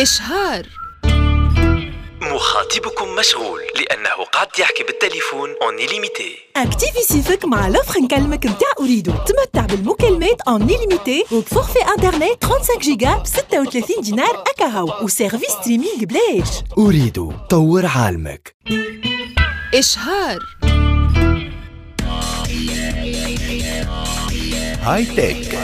إشهار. مخاطبكم مشغول لأنه قاعد يحكي بالتليفون اون إليميتي. اكتيفي سيفك مع لوفر نكلمك متاع أريدو. تمتع بالمكالمات اون إليميتي وبفورفي انترنت 35 جيجا ب 36 دينار أكاهو وسيرفيس ستريمينغ بلاش. أريدو طور عالمك. إشهار. هاي تك.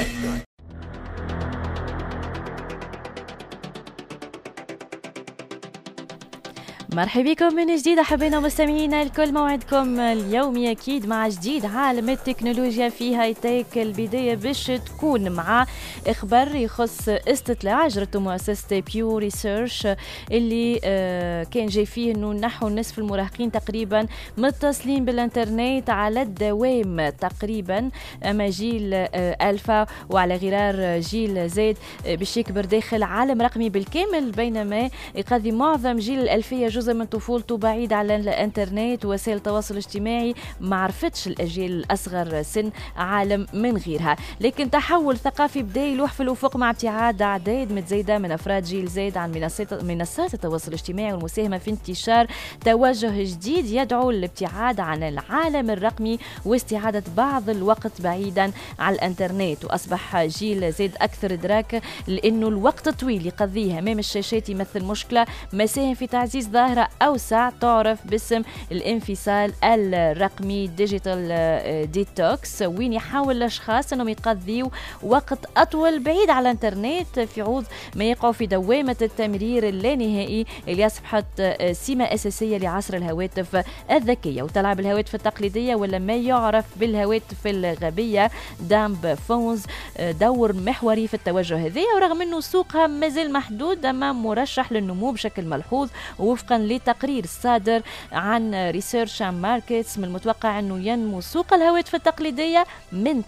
مرحبا بكم من جديد أحبائنا ومستمعينا الكل. موعدكم اليومي أكيد مع جديد عالم التكنولوجيا في هاي تك. البداية باش تكون مع إخبار يخص استطلاع أجرته مؤسسة بيو ريسيرش اللي كان جاي فيه أنه نحو نصف المراهقين تقريبا متصلين بالإنترنت على الدوام تقريبا، أما جيل ألفا وعلى غرار جيل زد باش يكبر داخل عالم رقمي بالكامل، بينما يقضي معظم جيل الألفية جزء من طفولته بعيد عن الانترنت ووسائل التواصل الاجتماعي. ما عرفتش الاجيال الاصغر سن عالم من غيرها، لكن تحول ثقافي بدا يلوح في الافق مع ابتعاد اعداد متزايده من افراد جيل زد عن منصات التواصل الاجتماعي والمساهمه في انتشار توجه جديد يدعو للابتعاد عن العالم الرقمي واستعاده بعض الوقت بعيدا عن الانترنت. واصبح جيل زد اكثر ادراك لانه الوقت الطويل يقضيه امام الشاشات يمثل مشكله، مساهم في تعزيز ظاهرة أوسع تعرف باسم الانفصال الرقمي ديجيتال ديتوكس، وين يحاول الأشخاص أنهم يقضيوا وقت أطول بعيد على الانترنت في عوض ما يقعوا في دوامة التمرير اللانهائي اللي أصبحت سمة أساسية لعصر الهواتف الذكية وتلعب الهواتف التقليدية ولا ما يعرف بالهواتف الغبية دامب فونز دور محوري في التوجه هذا. ورغم أنه سوقها مازال محدود أما مرشح للنمو بشكل ملحوظ وفقا لتقرير صادر عن ريسيرش ماركتس، من المتوقع أنه ينمو سوق الهواتف التقليدية من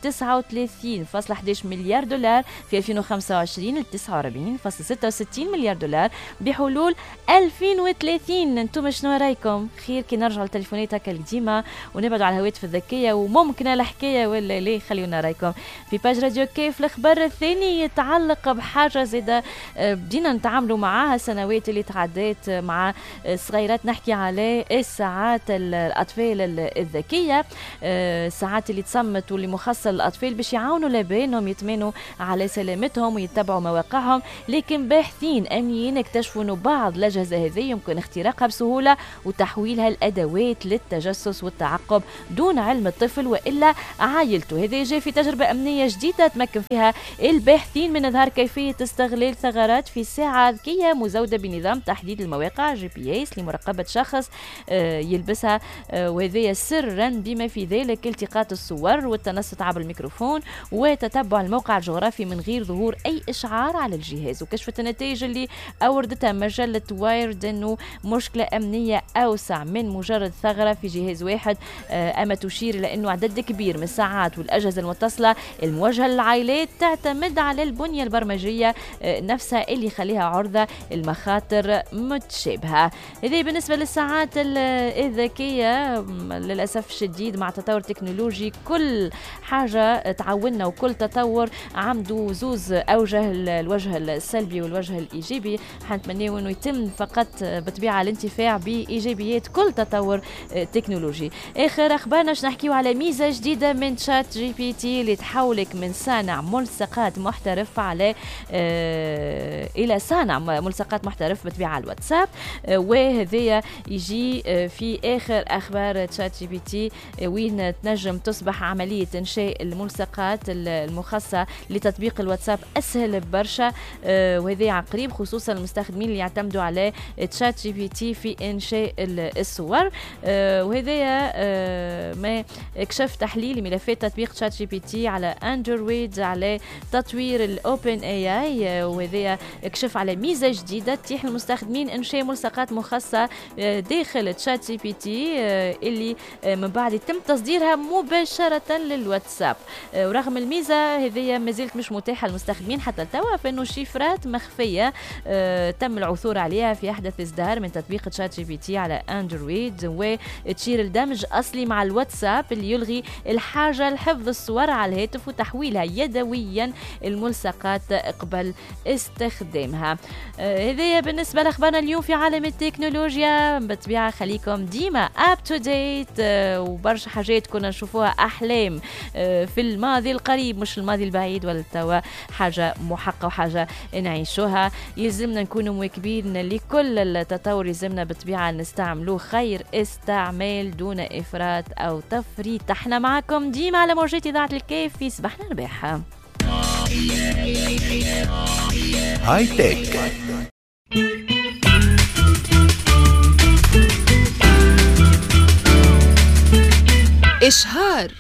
39.11 مليار دولار في 2025 ل 49.66 مليار دولار بحلول 2030. انتم شنو رايكم؟ خير كي نرجعوا للتليفونات هكا القديمة ونبعدوا على الهواتف الذكية وممكن الحكاية ولا ليه؟ خليونا رايكم في باج راديو كيف. الخبر الثاني يتعلق بحاجة زيادة بدينا نتعاملوا معها السنوات اللي تعديت مع صغيرات، نحكي على الساعات الأطفال الذكية، الساعات اللي تصمت واللي مخصصة للأطفال باش يعاونوا لبينهم يتمنوا على سلامتهم ويتبعوا مواقعهم. لكن باحثين أمنيين اكتشفوا أنه بعض الأجهزة هذه يمكن اختراقها بسهولة وتحويلها لأدوات للتجسس والتعقب دون علم الطفل وإلا عائلته. هذا جاء في تجربة أمنية جديدة تمكن فيها الباحثين من إظهار كيفية استغلال ثغرات في ساعة ذكية مزودة بنظام تحديد المواقع GPS لمراقبة شخص يلبسها، وهذا سرا بما في ذلك التقاط الصور والتنصت عبر الميكروفون وتتبع الموقع الجغرافي من غير ظهور أي إشعار على الجهاز. وكشفت النتائج اللي أوردتها مجلة وايرد أنه مشكلة أمنية أوسع من مجرد ثغرة في جهاز واحد، أما تشير إلى أنه عدد كبير من الساعات والأجهزة المتصلة الموجهة للعائلات تعتمد على البنية البرمجية نفسها اللي يخليها عرضة المخاطر متشابهة. هذه بالنسبة للساعات الذكية. للأسف الشديد مع تطور تكنولوجي كل حاجة تعاوننا وكل تطور عنده زوز أوجه، الوجه السلبي والوجه الإيجابي. حنتمنى أنه يتم فقط بطبيعة الانتفاع بإيجابيات كل تطور تكنولوجي. آخر أخبارنا نحكيو على ميزة جديدة من شات جي بي تي اللي تحولك من صانع ملصقات محترف على إلى صانع ملصقات محترف بطبيعة على الواتساب. وهذا يجي في آخر أخبار تشات جي بي تي وين تنجم تصبح عملية إنشاء الملصقات المخصصة لتطبيق الواتساب أسهل برشا، وهذا قريب خصوصا المستخدمين اللي يعتمدوا على تشات جي بي تي في إنشاء الصور. وهذا ما كشف تحليل ملفات تطبيق تشات جي بي تي على أندرويد على تطوير الأوبن اي اي، وهذا كشف على ميزة جديدة تتيح للمستخدمين إنشاء ملصقات مخصصة داخل تشات جي بي تي اللي من بعد يتم تصديرها مباشرة للواتساب. ورغم الميزة هذه ما زالت مش متاحة للمستخدمين حتى توا، فإنه شفرات مخفية تم العثور عليها في أحدث إصدار من تطبيق تشات جي بي تي على أندرويد، وتشير الدمج أصلي مع الواتساب اللي يلغي الحاجة لحفظ الصور على الهاتف وتحويلها يدويا الملصقات قبل استخدامها. هذه بالنسبة لأخبارنا اليوم في عالم التكنولوجيا. بالطبيعة خليكم ديما up to date، وبرشا حاجات كنا نشوفوها أحلام في الماضي القريب مش الماضي البعيد، ولا توا حاجة محققة وحاجة نعيشوها. يلزمنا نكونوا مواكبين لكل التطور، يلزمنا بالطبيعة نستعملوه خير استعمال دون إفراط أو تفريط. احنا معكم ديما على موجات إذاعة الكيف في صباحنا رباح. هاي تك. إشهار.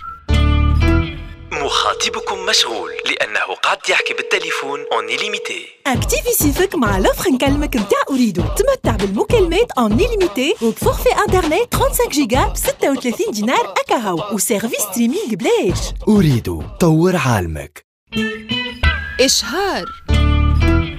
مخاطبكم مشغول لأنه قاعد يحكي بالتليفون اون إليميتي. اكتيفي سيفك مع لوفر نكلمك متاع أريدو. تمتع بالمكالمات اون إليميتي وبفورفي انترنت 35 جيجا ب 36 دينار أكاهو وسيرفيس ستريمينغ بلاش. أريدو طور عالمك. إشهار.